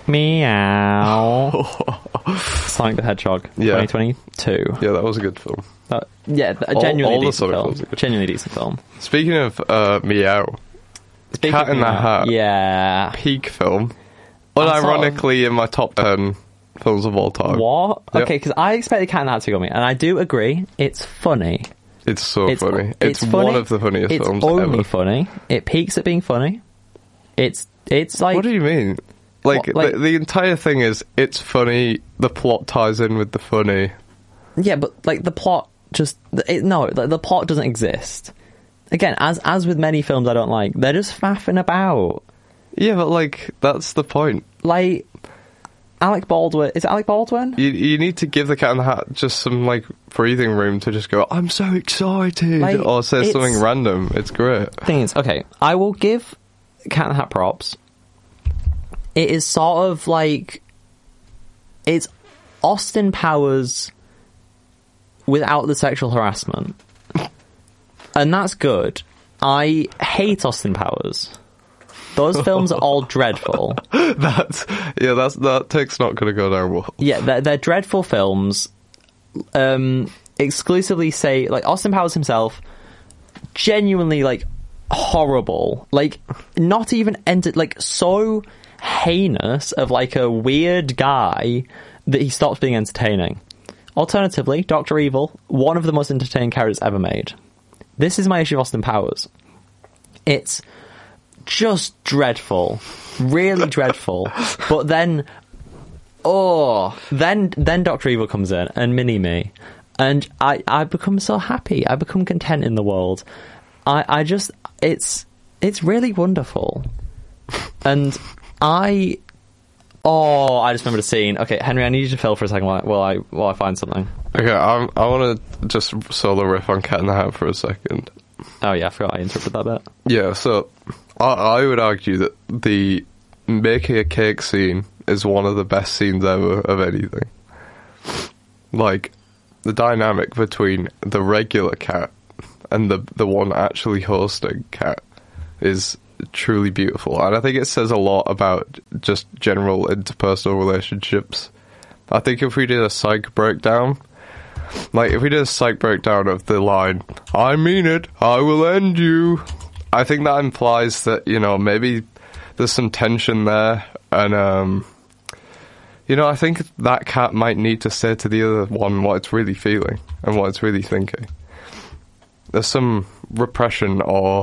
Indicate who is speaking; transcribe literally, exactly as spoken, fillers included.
Speaker 1: Meow. Sonic the Hedgehog,
Speaker 2: Yeah.
Speaker 1: twenty twenty-two.
Speaker 2: Yeah, that was a good film.
Speaker 1: Uh, yeah, a
Speaker 2: All-
Speaker 1: genuinely
Speaker 2: all the
Speaker 1: decent
Speaker 2: Sonic
Speaker 1: film.
Speaker 2: films are good.
Speaker 1: Genuinely decent film.
Speaker 2: Speaking of uh, Meow,
Speaker 1: Speaking
Speaker 2: Cat
Speaker 1: of
Speaker 2: in the
Speaker 1: Meow,
Speaker 2: Hat.
Speaker 1: Yeah.
Speaker 2: peak film.
Speaker 1: I'm sort of-
Speaker 2: Unironically, in my top ten films of all time.
Speaker 1: What?
Speaker 2: Yep.
Speaker 1: Okay, because I expected Cat in the Hat to go me, and I do agree. It's funny.
Speaker 2: It's so
Speaker 1: It's
Speaker 2: funny. It's,
Speaker 1: funny.
Speaker 2: one of the funniest
Speaker 1: it's
Speaker 2: films
Speaker 1: only
Speaker 2: ever.
Speaker 1: funny. It peaks at being funny. It's it's like
Speaker 2: What do you mean? Like,
Speaker 1: What, like-
Speaker 2: the, the entire thing is, it's funny. The plot ties in with the funny.
Speaker 1: yeah, but like the plot just it, no, the, the plot doesn't exist. Again, as as with many films I don't like, they're just faffing about.
Speaker 2: Yeah, but like that's the point.
Speaker 1: Like Alec Baldwin, is it Alec Baldwin?
Speaker 2: You you need to give the Cat in the Hat just some like breathing room to just go, I'm so excited,
Speaker 1: Like,
Speaker 2: or say
Speaker 1: it's-
Speaker 2: something random. It's great.
Speaker 1: Thing is, okay, I will give Cat in the Hat props. It is sort of like it's Austin Powers without the sexual harassment, and that's good. I hate Austin Powers. Those films are all dreadful.
Speaker 2: That's yeah. That's that take's not going to go down well.
Speaker 1: Yeah, they're, they're dreadful films. Um, exclusively say like Austin Powers himself, genuinely like horrible. Like not even entered like so heinous of like a weird guy that he stops being entertaining. Alternatively, Doctor Evil, one of the most entertaining characters ever made. This is my issue of Austin Powers. It's just dreadful, really dreadful. But then, oh, then then Doctor Evil comes in and Mini Me, and I I become so happy. I become content in the world. I I just it's it's really wonderful, and I oh I just remembered a scene. Okay, Henry, I need you to fill for a second while, while I while I find something.
Speaker 2: Okay, I'm, I want to just solo riff on Cat in the Hat for a second.
Speaker 1: Oh yeah, I forgot I interrupted that bit.
Speaker 2: Yeah, so I, I would argue that the making a cake scene is one of the best scenes ever of anything. Like, the dynamic between the regular cat and the the one actually hosting cat is truly beautiful. And I think it says a lot about just general interpersonal relationships. I think if we did a psych breakdown, like if we did a psych breakdown of the line, I mean it, I will end you, I think that implies that, you know, maybe there's some tension there, and um you know, I think that cat might need to say to the other one what it's really feeling and what it's really thinking. There's some repression or